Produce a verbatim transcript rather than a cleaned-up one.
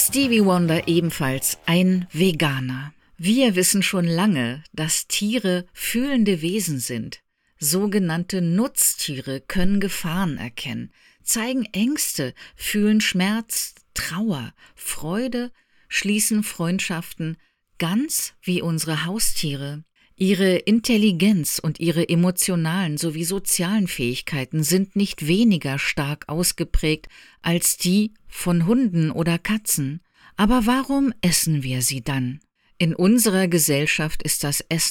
Stevie Wonder ebenfalls ein Veganer. Wir wissen schon lange, dass Tiere fühlende Wesen sind. Sogenannte Nutztiere können Gefahren erkennen, zeigen Ängste, fühlen Schmerz, Trauer, Freude, schließen Freundschaften, ganz wie unsere Haustiere. Ihre Intelligenz und ihre emotionalen sowie sozialen Fähigkeiten sind nicht weniger stark ausgeprägt als die von Hunden oder Katzen. Aber warum essen wir sie dann? In unserer Gesellschaft ist das Essen